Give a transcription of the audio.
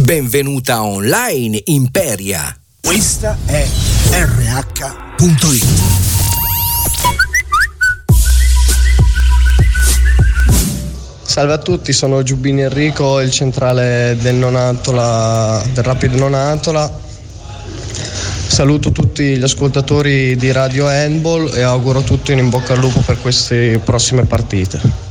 Benvenuta online, Imperia. Questa è RH.it. Salve a tutti, sono Giubbini Enrico, il centrale del Rapido Nonantola. Saluto tutti gli ascoltatori di Radio Handball e auguro tutti un in bocca al lupo per queste prossime partite.